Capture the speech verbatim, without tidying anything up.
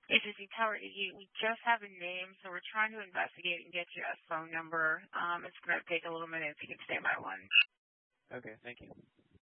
Agency Tower eighty-eight, we just have a name, so we're trying to investigate and get you a phone number. Um, it's going to take a little minute if you can stay by one. Okay, thank you.